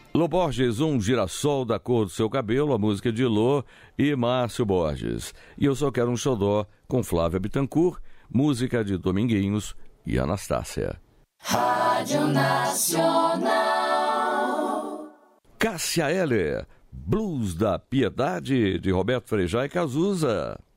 Lô Borges, um girassol da cor do seu cabelo, a música de Lô e Márcio Borges. E eu só quero um xodó com Flávia Bittencourt, música de Dominguinhos e Anastácia. Rádio Nacional. Cássia Eller, Blues da Piedade, de Roberto Frejá e Cazuza.